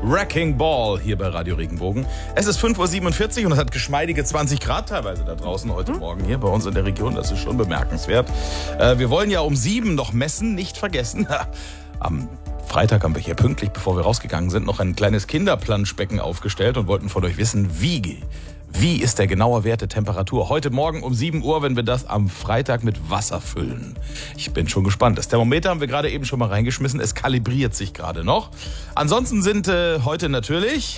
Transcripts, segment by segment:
Wrecking Ball hier bei Radio Regenbogen. Es ist 5:47 Uhr und es hat geschmeidige 20 Grad teilweise da draußen heute Morgen hier bei uns in der Region. Das ist schon bemerkenswert. Wir wollen ja um 7 noch messen, nicht vergessen. Am Freitag haben wir hier pünktlich, bevor wir rausgegangen sind, noch ein kleines Kinderplanschbecken aufgestellt und wollten von euch wissen, wie ist der genaue Wert der Temperatur? Heute Morgen um 7 Uhr, wenn wir das am Freitag mit Wasser füllen. Ich bin schon gespannt. Das Thermometer haben wir gerade eben schon mal reingeschmissen. Es kalibriert sich gerade noch. Ansonsten sind heute natürlich...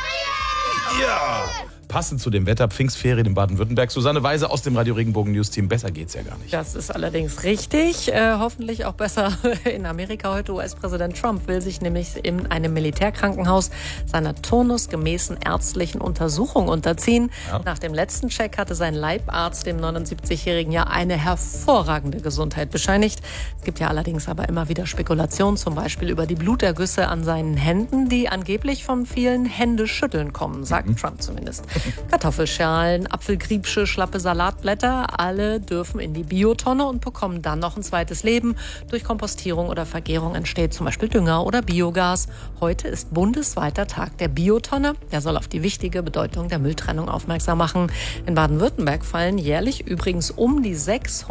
Ja, passend zu dem Wetter, Pfingstferien in Baden-Württemberg. Susanne Weise aus dem Radio Regenbogen News Team. Besser geht's ja gar nicht. Das ist allerdings richtig. Hoffentlich auch besser in Amerika heute. US-Präsident Trump will sich nämlich in einem Militärkrankenhaus seiner turnusgemäßen ärztlichen Untersuchung unterziehen. Ja. Nach dem letzten Check hatte sein Leibarzt dem 79-Jährigen ja eine hervorragende Gesundheit bescheinigt. Es gibt ja allerdings aber immer wieder Spekulationen, zum Beispiel über die Blutergüsse an seinen Händen, die angeblich von vielen Händeschütteln kommen, sagt Trump zumindest. Kartoffelschalen, Apfelgriebsche, schlappe Salatblätter, alle dürfen in die Biotonne und bekommen dann noch ein zweites Leben. Durch Kompostierung oder Vergärung entsteht zum Beispiel Dünger oder Biogas. Heute ist bundesweiter Tag der Biotonne. Der soll auf die wichtige Bedeutung der Mülltrennung aufmerksam machen. In Baden-Württemberg fallen jährlich übrigens um die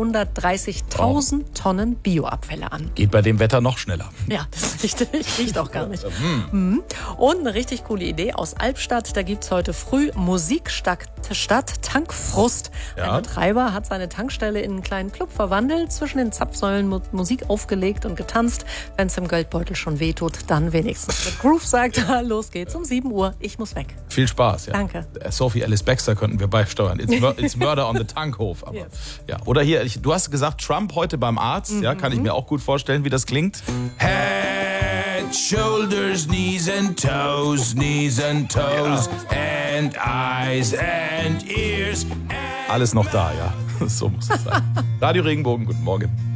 630.000 Tonnen Bioabfälle an. Geht bei dem Wetter noch schneller. Ja, das riecht auch gar nicht. Und eine richtig coole Idee aus Albstadt. Da gibt es heute früh Musik statt Tankfrust. Ja. Ein Betreiber hat seine Tankstelle in einen kleinen Club verwandelt, zwischen den Zapfsäulen Musik aufgelegt und getanzt. Wenn es im Geldbeutel schon wehtut, dann wenigstens. Mit Groove sagt er, los geht's um 7 Uhr, ich muss weg. Viel Spaß, ja. Danke. Sophie Alice Baxter könnten wir beisteuern. It's Murder on the Tankhof. Aber, ja. Oder hier, du hast gesagt, Trump heute beim Arzt. Ja, kann ich mir auch gut vorstellen, wie das klingt. Head, shoulders, knees and toes, and eyes and ears. Alles noch da, ja. So muss es sein. Radio Regenbogen, guten Morgen.